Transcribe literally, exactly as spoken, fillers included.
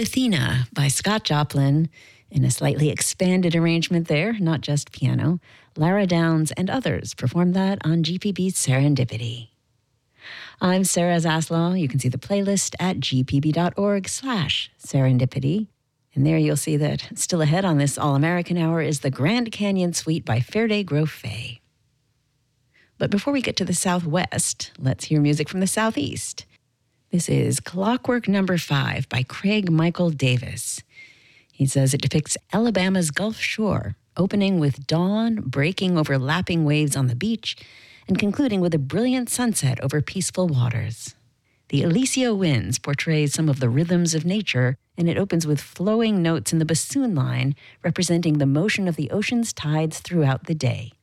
Athena by Scott Joplin, in a slightly expanded arrangement there, not just piano. Lara Downs and others performed that on G P B's Serendipity. I'm Sarah Zaslow. You can see the playlist at gpb.org slash serendipity. And there you'll see that still ahead on this All-American Hour is the Grand Canyon Suite by Ferdy Grofé. But before we get to the Southwest, let's hear music from the Southeast. This is Clockwork Number Five by Craig Michael Davis. He says it depicts Alabama's Gulf Shore, opening with dawn breaking over lapping waves on the beach and concluding with a brilliant sunset over peaceful waters. The Alicio Winds portrays some of the rhythms of nature, and it opens with flowing notes in the bassoon line representing the motion of the ocean's tides throughout the day.